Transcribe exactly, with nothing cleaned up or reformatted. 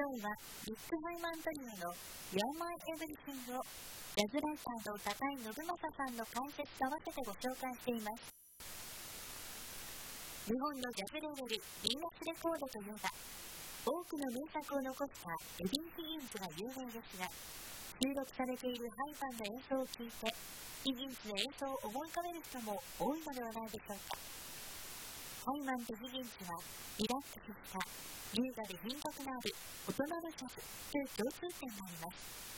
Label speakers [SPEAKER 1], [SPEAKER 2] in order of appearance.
[SPEAKER 1] はリック・ハイマントリオの You're My Everything をジャズライターの高井信正さんの解説と合わせてご紹介しています。日本のジャズレーベルビーナスレコードといえば多くの名作を残したエディ・ヒギンズが有名ですが、収録されているハイファンの演奏を聴いてヒギンズの演奏を思い浮かべる人も多いのではないでしょうか。ハイマンとヒギンズはリラックスした優雅で品格のある大人のジャズという共通点があります。